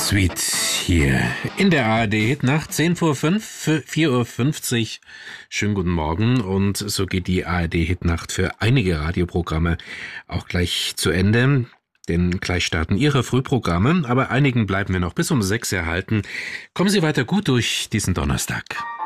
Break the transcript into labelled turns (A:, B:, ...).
A: Sweet hier in der ARD Hitnacht, 10 vor 5, 4:50 Uhr. Schönen guten Morgen, und so geht die ARD Hitnacht für einige Radioprogramme auch gleich zu Ende. Denn gleich starten Ihre Frühprogramme, aber einigen bleiben wir noch bis um 6 erhalten. Kommen Sie weiter gut durch diesen Donnerstag.